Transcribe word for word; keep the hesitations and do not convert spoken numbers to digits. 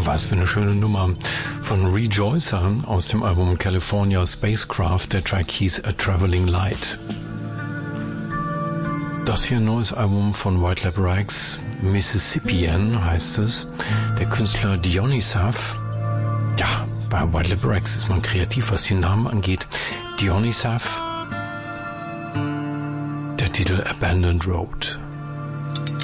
Was für eine schöne Nummer von Rejoicer aus dem Album California Spacecraft. Der Track hieß A Traveling Light. Das hier ein neues Album von White Lab Rags, Mississippian heißt es. Der Künstler Dionysav. Ja, bei White Lab Rags ist man kreativ, was die Namen angeht. Dionysav. Der Titel Abandoned Road.